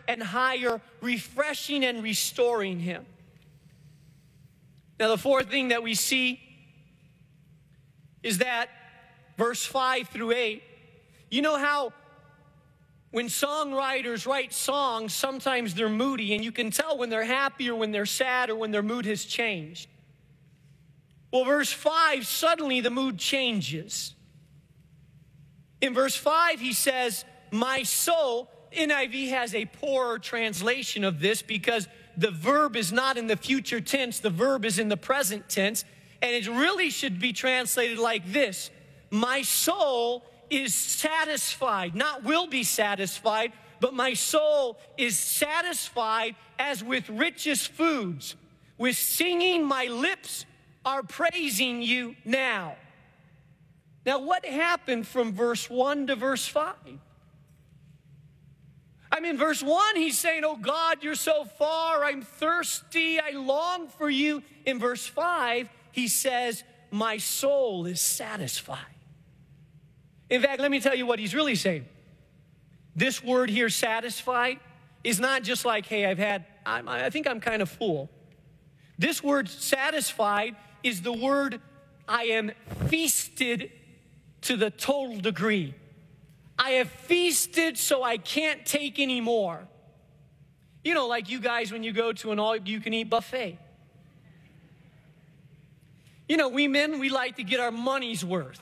and higher, refreshing and restoring him. Now, the fourth thing that we see is that verse 5 through 8, you know how when songwriters write songs, sometimes they're moody, and you can tell when they're happy or when they're sad or when their mood has changed. Well, verse 5, suddenly the mood changes. In verse 5, he says, my soul. NIV has a poorer translation of this because the verb is not in the future tense, the verb is in the present tense, and it really should be translated like this: my soul is satisfied, not will be satisfied, but my soul is satisfied as with richest foods. With singing, my lips are praising you now. Now, what happened from verse 1 to verse 5? I mean, verse 1, he's saying, oh God, you're so far, I'm thirsty, I long for you. In verse 5, he says, my soul is satisfied. In fact, let me tell you what he's really saying. This word here, satisfied, is not just like, hey, I think I'm kind of full. This word satisfied is the word I am feasted to the total degree. I have feasted so I can't take any more. You know, like you guys when you go to an all-you-can-eat buffet. You know, we men, we like to get our money's worth.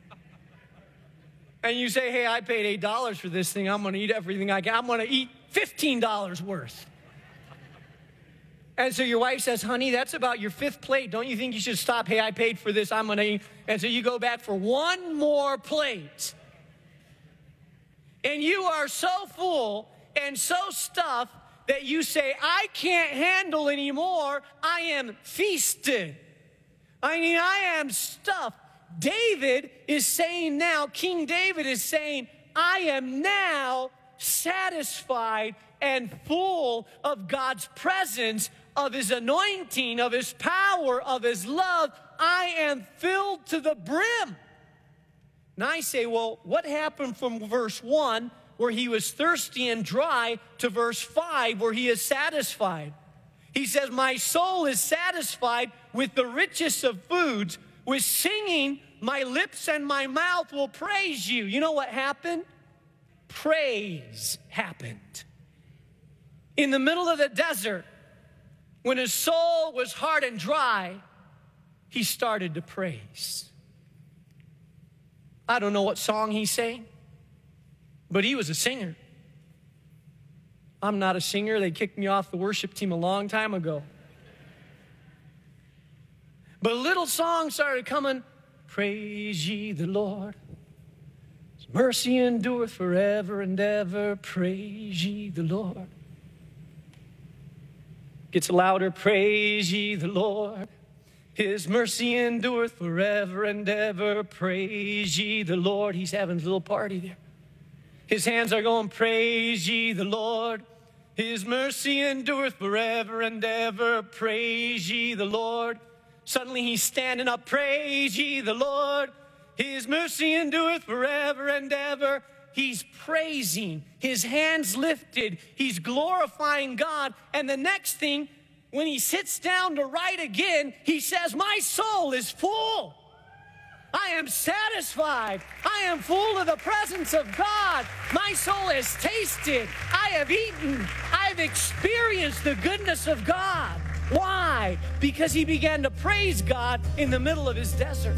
And you say, hey, I paid $8 for this thing. I'm going to eat everything I can. I'm going to eat $15 worth. And so your wife says, honey, that's about your fifth plate. Don't you think you should stop? Hey, I paid for this. I'm going to eat. And so you go back for one more plate. And you are so full and so stuffed that you say, I can't handle anymore. I am feasted. I mean, I am stuffed. David is saying now, King David is saying, I am now satisfied and full of God's presence, of his anointing, of his power, of his love. I am filled to the brim. Now I say, well, what happened from verse 1, where he was thirsty and dry, to verse 5, where he is satisfied? He says, my soul is satisfied with the richest of foods. With singing, my lips and my mouth will praise you. You know what happened? Praise happened. In the middle of the desert, when his soul was hard and dry, he started to praise. I don't know what song he sang, but he was a singer. I'm not a singer. They kicked me off the worship team a long time ago. But a little song started coming. Praise ye the Lord. His mercy endureth forever and ever. Praise ye the Lord. Gets louder. Praise ye the Lord. His mercy endureth forever and ever. Praise ye the Lord. He's having a little party there. His hands are going, praise ye the Lord. His mercy endureth forever and ever. Praise ye the Lord. Suddenly he's standing up, praise ye the Lord. His mercy endureth forever and ever. He's praising, his hands lifted. He's glorifying God. And the next thing, when he sits down to write again, he says, my soul is full. I am satisfied. I am full of the presence of God. My soul has tasted. I have eaten. I've experienced the goodness of God. Why? Because he began to praise God in the middle of his desert.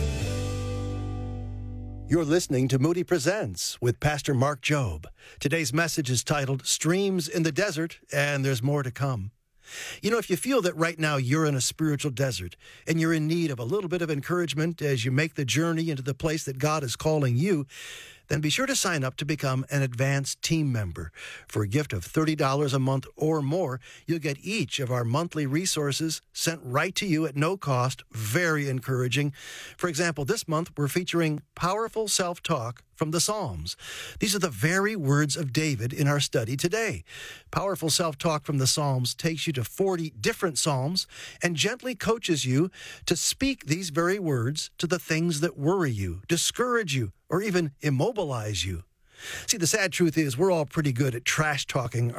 You're listening to Moody Presents with Pastor Mark Jobe. Today's message is titled Streams in the Desert, and there's more to come. You know, if you feel that right now you're in a spiritual desert and you're in need of a little bit of encouragement as you make the journey into the place that God is calling you, then be sure to sign up to become an advanced team member. For a gift of $30 a month or more, you'll get each of our monthly resources sent right to you at no cost. Very encouraging. For example, this month we're featuring Powerful Self-Talk from the Psalms. These are the very words of David in our study today. Powerful Self-Talk from the Psalms takes you to 40 different Psalms and gently coaches you to speak these very words to the things that worry you, discourage you, or even immobilize you. See, the sad truth is we're all pretty good at trash talking